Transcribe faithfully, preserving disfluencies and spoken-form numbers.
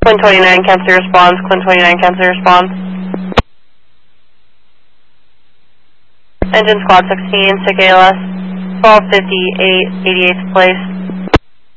Quinn twenty-nine, Kempsey responds. Quinn twenty-nine, Kempsey responds. Engine Squad sixteen, S I C A L S, twelve fifty-eight, eighty-eighth place.